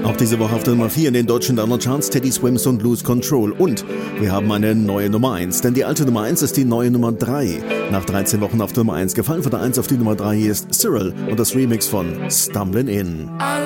Auch diese Woche auf der Nummer 4 in den deutschen Download-Charts Teddy Swims und Lose Control. Und wir haben eine neue Nummer 1, denn die alte Nummer 1 ist die neue Nummer 3. Nach 13 Wochen auf Nummer 1 gefallen von der 1 auf die Nummer 3 hier ist Cyril und das Remix von Stumbling In.